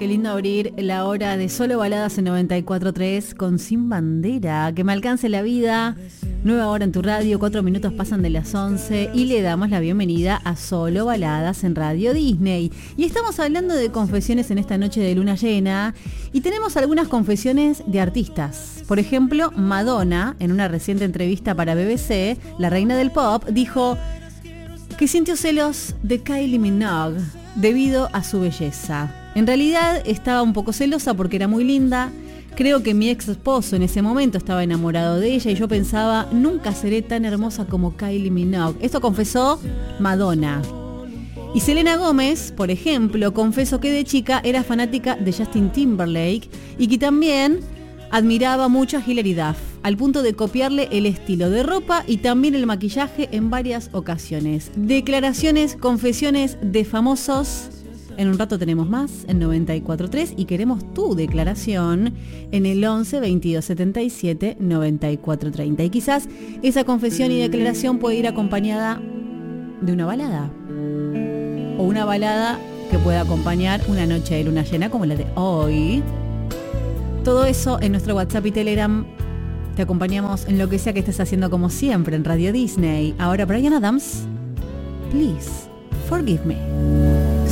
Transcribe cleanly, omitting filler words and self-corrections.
Qué lindo abrir la hora de Solo Baladas en 94.3 con Sin Bandera. Que me alcance la vida. Nueva hora en tu radio, 4 minutos pasan de las 11 y le damos la bienvenida a Solo Baladas en Radio Disney. Y estamos hablando de confesiones en esta noche de luna llena y tenemos algunas confesiones de artistas. Por ejemplo, Madonna, en una reciente entrevista para BBC, la reina del pop, dijo que sintió celos de Kylie Minogue debido a su belleza. En realidad estaba un poco celosa porque era muy linda. Creo que mi ex esposo en ese momento estaba enamorado de ella y yo pensaba, nunca seré tan hermosa como Kylie Minogue. Esto confesó Madonna. Y Selena Gómez, por ejemplo, confesó que de chica era fanática de Justin Timberlake y que también admiraba mucho a Hilary Duff, al punto de copiarle el estilo de ropa y también el maquillaje en varias ocasiones. Declaraciones, confesiones de famosos. En un rato tenemos más en 94.3 y queremos tu declaración en el 11 22 77 94 30. Y quizás esa confesión y declaración puede ir acompañada de una balada. O una balada que pueda acompañar una noche de luna llena como la de hoy. Todo eso en nuestro WhatsApp y Telegram. Te acompañamos en lo que sea que estés haciendo como siempre en Radio Disney. Ahora Bryan Adams, Please Forgive Me.